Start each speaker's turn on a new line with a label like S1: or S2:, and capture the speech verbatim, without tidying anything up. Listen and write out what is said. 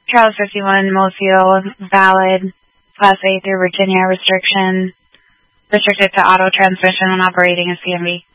S1: Charles fifty-one, Mosul, valid, Class A through Virginia, restriction, restricted to auto transmission when operating a C M V.